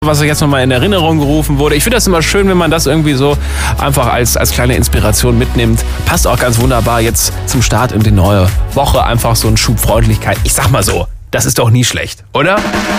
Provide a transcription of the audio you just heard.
was jetzt nochmal in Erinnerung gerufen wurde. Ich finde das immer schön, wenn man das irgendwie so einfach als kleine Inspiration mitnimmt. Passt auch ganz wunderbar jetzt zum Start in die neue Woche. Einfach so ein Schub Freundlichkeit. Ich sag mal so, das ist doch nie schlecht, oder?